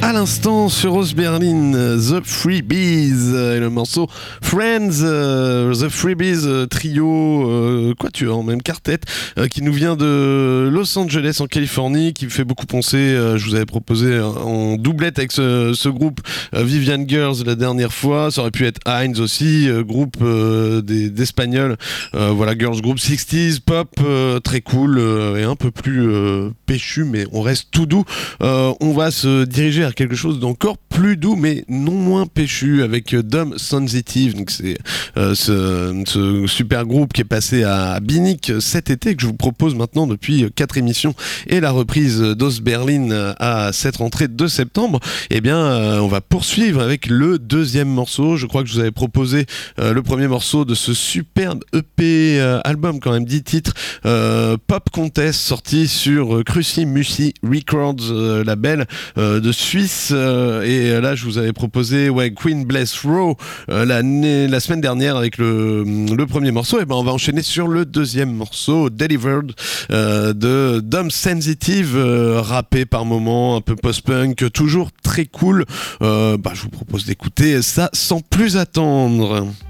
à l'instant sur Rose Berlin, The Freebies et le morceau Friends, The Freebies trio, quatuor, même quartet, qui nous vient de Los Angeles en Californie, qui me fait beaucoup penser, je vous avais proposé en doublette avec ce groupe Vivian Girls la dernière fois, ça aurait pu être Heinz aussi, groupe d'Espagnols, voilà, girls group 60s, pop, très cool et un peu plus péchu, mais on reste tout doux. On va se diriger vers quelque chose d'encore plus doux, mais non moins péchu, avec Dumb Sensitive. Donc c'est ce super groupe qui est passé à Binic cet été, que je vous propose maintenant depuis 4 émissions, et la reprise d'Os Berlin à cette rentrée de septembre. Eh bien, on va poursuivre avec le deuxième morceau. Je crois que je vous avais proposé le premier morceau de ce superbe EP album, quand même 10 titres, Pop Contest, sorti sur Cruci Musi Records, label de Suisse, et là je vous avais proposé Queen Bless Row la semaine dernière avec le premier morceau. Et ben on va enchaîner sur le deuxième morceau, Delivered, de Dumb Sensitive, rappé par moments, un peu post-punk, toujours très cool. Je vous propose d'écouter ça sans plus attendre.